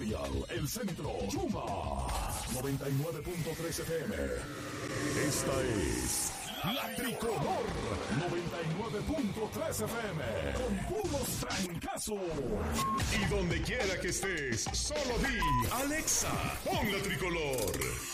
Royal, El Centro, Yuma, 99.3 FM. Esta es La Tricolor, 99.3 FM, con puros trancazos. Y donde quiera que estés, solo di, Alexa, pon La Tricolor.